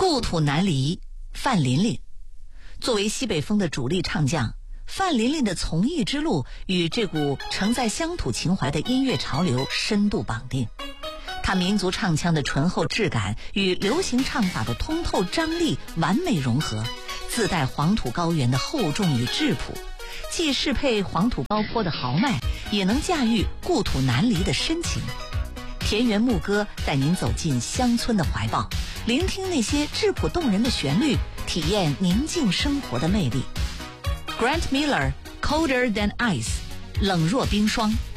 故土难离，范琳琳。作为西北风的主力唱将，范琳琳的从艺之路与这股承载乡土情怀的音乐潮流深度绑定。她民族唱腔的醇厚质感与流行唱法的通透张力完美融合，自带黄土高原的厚重与质朴，既适配黄土高坡的豪迈，也能驾驭故土难离的深情。田园牧歌带您走进乡村的怀抱，聆听那些质朴动人的旋律，体验宁静生活的魅力。Grant Miller， Colder Than Ice， 冷若冰霜。